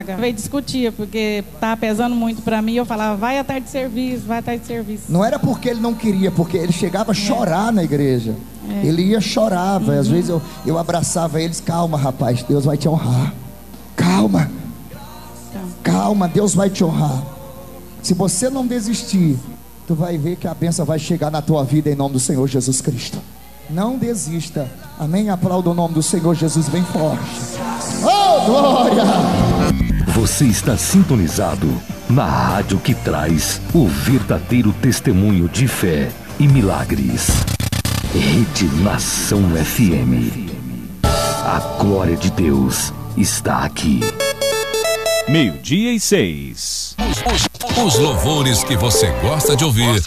Veio discutir, porque estava pesando muito para mim. Eu falava, vai à tarde de serviço, vai à tarde de serviço. Não era porque ele não queria, porque ele chegava a chorar na igreja. Ele ia, chorava. Às vezes eu abraçava eles. Calma, rapaz, Deus vai te honrar. Calma. Calma, Deus vai te honrar. Se você não desistir, tu vai ver que a bênção vai chegar na tua vida em nome do Senhor Jesus Cristo. Não desista. Amém? Aplauda o nome do Senhor Jesus bem forte. Oh, glória! Você está sintonizado na rádio que traz o verdadeiro testemunho de fé e milagres. Rede Nação FM. A glória de Deus está aqui. 12:06. Os louvores que você gosta de ouvir